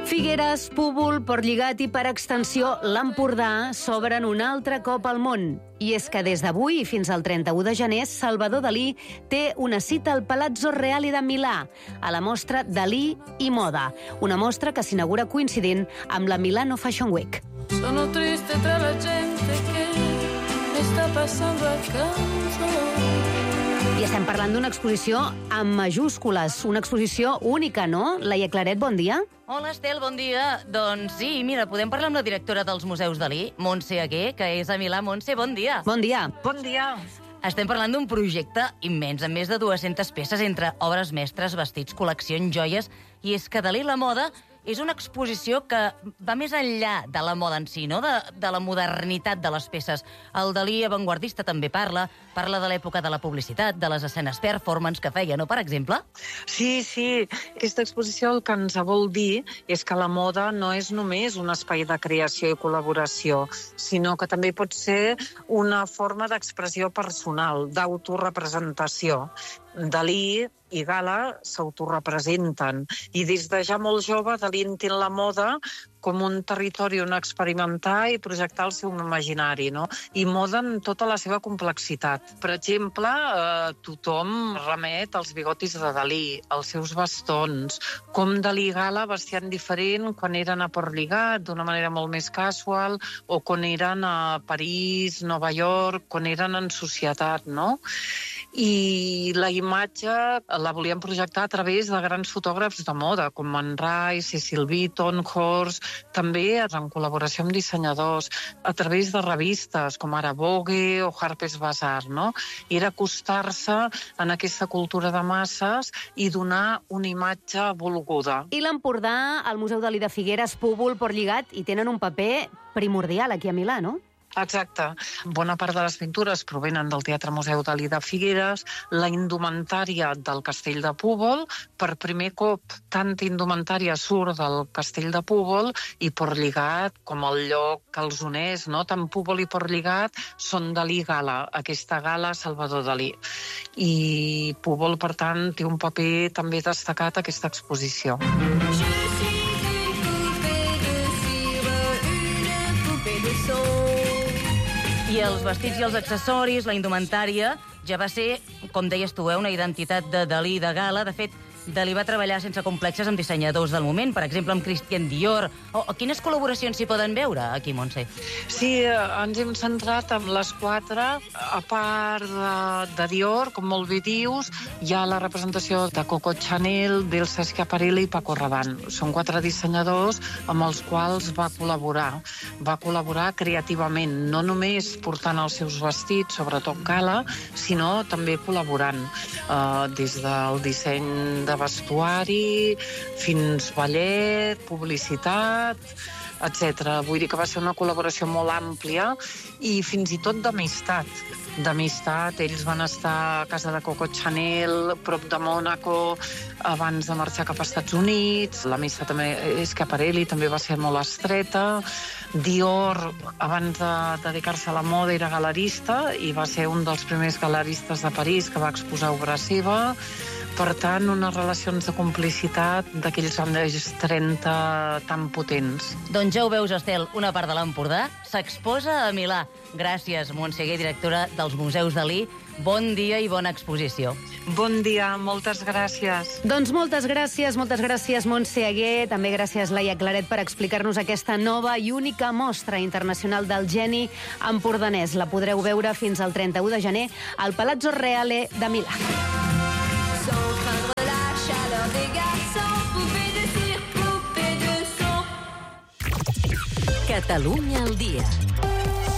Figueres, Púbol, Portlligat i, per extensió, l'Empordà s'obren un altre cop al món. I és que des d'avui fins al 31 de gener, Salvador Dalí té una cita al Palazzo Reale de Milà, a la mostra Dalí i Moda, una mostra que s'inaugura coincidint amb la Milano Fashion Week. Sono triste tra la gente que me está pasando accanto. I estem parlant d'una exposició amb majúscules, una exposició única, no? Laia Claret, bon dia. Hola, Estel, bon dia. Doncs sí, mira, podem parlar amb la directora dels Museus Dalí, Montse Aguer, que és a Milà. Montse, bon dia. Bon dia. Bon dia. Estem parlant d'un projecte immens, amb més de 200 peces entre obres mestres, vestits, col·leccions, joies, i és que Dalí la moda és una exposició que va més enllà de la moda en si, no? De la modernitat de les peces. El Dalí avantguardista també parla de l'època de la publicitat, de les escenes performance que feia, no, per exemple? Sí. Aquesta exposició el que ens vol dir és que la moda no és només un espai de creació i col·laboració, sinó que també pot ser una forma d'expressió personal, d'autorepresentació. Dalí i Gala s'autorepresenten i des de ja molt jove Dalí entén la moda com un territori on experimentar i projectar el seu imaginari, no? I moda en tota la seva complexitat. Per exemple, tothom remet als bigotis de Dalí, als seus bastons, com Dalí i Gala vestien diferent quan eren a Portlligat, d'una manera molt més casual, o quan eren a París, Nova York, quan eren en societat, no? I la imatge la volíem projectar a través de grans fotògrafs de moda, com Man Ray, Cecil Beaton, Horst, també en col·laboració amb dissenyadors, a través de revistes com ara Vogue o Harper's Bazaar, no? I era acostar-se en aquesta cultura de masses i donar una imatge volguda. I l'Empordà, el Museu Dalí de Figueres, Púbol, Portlligat, hi tenen un paper primordial aquí a Milà, no? Exacte. Bona part de les pintures provenen del Teatre Museu Dalí de Figueres, la indumentària del Castell de Púbol. Per primer cop, tanta indumentària surt del Castell de Púbol i Portlligat, com el lloc que els uneix, no? Tant Púbol i Portlligat són Dalí Gala, aquesta gala Salvador Dalí. I Púbol, per tant, té un paper també destacat a aquesta exposició. I els vestits i els accessoris, la indumentària, ja va ser, com deies tu, una identitat de Dalí de Gala. De fet, Dalí va treballar sense complexes amb dissenyadors del moment, per exemple, amb Christian Dior. O quines col·laboracions s'hi poden veure aquí, Montse? Sí, ens hem centrat en les quatre. A part de Dior, com molt bé dius, hi ha la representació de Coco Chanel, d'Elsa Schiaparelli i Paco Rabanne. Són quatre dissenyadors amb els quals va col·laborar. Va col·laborar creativament, no només portant els seus vestits, sobretot gala, sinó també col·laborant des del disseny de vestuari fins ballet, publicitat, etc. Vull dir que va ser una col·laboració molt àmplia i fins i tot d'amistat. Ells van estar a casa de Coco Chanel, prop de Mònaco, abans de marxar cap als Estats Units. L'amistat també Schiaparelli també va ser molt estreta. Dior, abans de dedicar-se a la moda, era galerista i va ser un dels primers galeristes de París que va exposar obra seva. Per tant, unes relacions de complicitat d'aquells anys 30 tan potents. Doncs ja ho veus, Estel, una part de l'Empordà s'exposa a Milà. Gràcies, Montse Aguer, directora dels Museus Dalí. Bon dia i bona exposició. Bon dia, moltes gràcies. Doncs moltes gràcies, Montse Aguer. També gràcies, Laia Claret, per explicar-nos aquesta nova i única mostra internacional del geni empordanès. La podreu veure fins al 31 de gener al Palazzo Reale de Milà. Catalunya al dia.